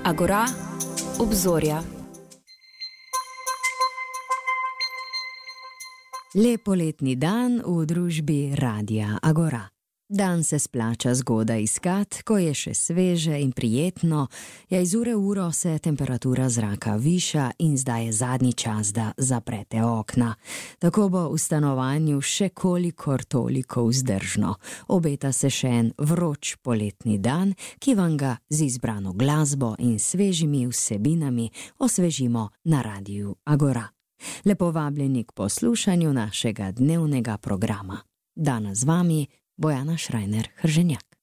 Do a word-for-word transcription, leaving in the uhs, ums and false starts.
Agora, obzorja. Lep poletni dan v družbi Radia Agora. Dan se splača zgodaj iskat, ko je še sveže in prijetno, ja iz ure v uro se temperatura zraka viša in zdaj je zadnji čas, da zaprete okna. Tako bo v stanovanju še kolikor toliko vzdržno. Obeta se še en vroč poletni dan, ki vam ga z izbrano glasbo in svežimi vsebinami osvežimo na Radiu Agora. Lepo vabljeni k poslušanju našega dnevnega programa. Danes z vami Bojana Šrajner Hrženjak.